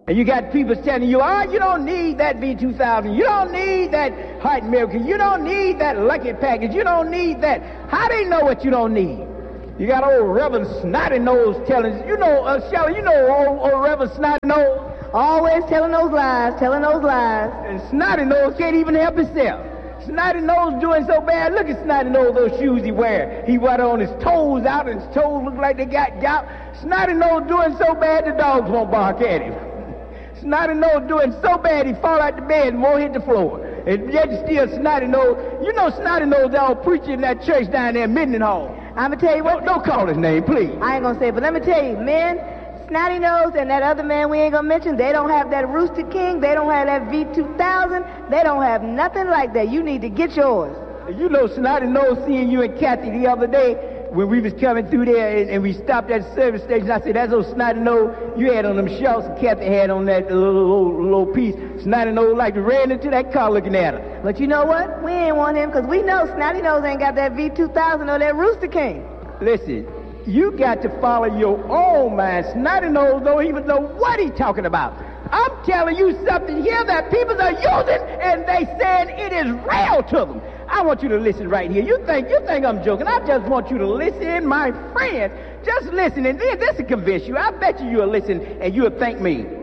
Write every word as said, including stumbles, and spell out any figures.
And you got people telling you, oh, you don't need that V two thousand. You don't need that Heart Miracle. You don't need that Lucky Package. You don't need that. How they know what you don't need? You got old Reverend Snotty Nose telling, you know, uh, Shelley, you know old, old Reverend Snotty Nose? Always telling those lies, telling those lies. And Snotty Nose can't even help himself. Snotty Nose doing so bad. Look at Snotty Nose, those shoes he wear. He wear on his toes out, and his toes look like they got gout. Snotty Nose doing so bad the dogs won't bark at him. Snotty Nose doing so bad he fall out the bed and won't hit the floor. And yet still Snotty Nose. You know Snotty Nose out preaching in that church down there in Minden Hall. I'm going to tell you what. Don't, don't call his name, please. I ain't going to say it, but let me tell you, men, Snotty Nose and that other man we ain't going to mention, they don't have that Rooster King. They don't have that V two thousand. They don't have nothing like that. You need to get yours. You know Snotty Nose seeing you and Kathy the other day when we was coming through there and, and we stopped at the service station. I said, that's old Snotty Nose you had on them shorts, and Kathy had on that little, little, little piece. Snotty Nose like to ran into that car looking at her. But you know what? We ain't want him because we know Snotty Nose ain't got that V two thousand or that Rooster King. Listen, you got to follow your own mind. Snotty Nose don't even know what he's talking about. I'm telling you something here that people are using and they saying it is real to them. I want you to listen right here. You think you think I'm joking. I just want you to listen, my friend. Just listen, and then this will convince you. I bet you you'll listen and you'll thank me.